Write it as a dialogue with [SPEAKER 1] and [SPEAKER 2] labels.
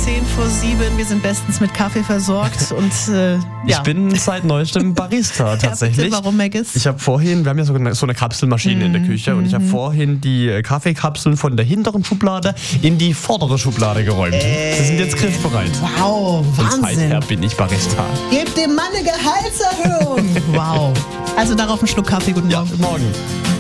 [SPEAKER 1] 10:10. Wir sind bestens mit Kaffee versorgt und
[SPEAKER 2] Ich bin seit neuestem Barista tatsächlich.
[SPEAKER 1] Warum, Maggis?
[SPEAKER 2] Ich habe vorhin, wir haben ja so eine Kapselmaschine in der Küche und ich habe vorhin die Kaffeekapseln von der hinteren Schublade in die vordere Schublade geräumt. Sie sind jetzt griffbereit.
[SPEAKER 1] Wow,
[SPEAKER 2] Und
[SPEAKER 1] Wahnsinn.
[SPEAKER 2] seither bin ich Barista.
[SPEAKER 1] Gebt dem Mann eine Gehaltserhöhung. Wow. Also darauf einen Schluck Kaffee, guten
[SPEAKER 2] Ja,
[SPEAKER 1] Morgen.
[SPEAKER 2] morgen.